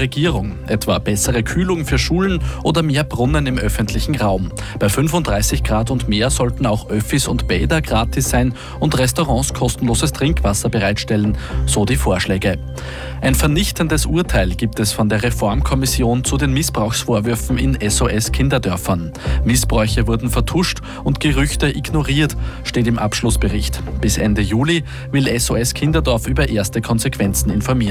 Regierung, etwa bessere Kühlung für Schulen oder mehr Brunnen im öffentlichen Raum. Bei 35 Grad und mehr sollten auch Öffis und Bäder gratis sein und Restaurants kostenloses Trinkwasser bereitstellen, so die Vorschläge. Ein vernichtendes Urteil gibt es von der Reformkommission zu den Missbrauchsvorwürfen in SOS Kinderdörfern. Missbräuche wurden vertuscht und Gerüchte ignoriert, steht im Abschlussbericht. Bis Ende Juli will SOS Kinderdorf über erste Konsequenzen informieren.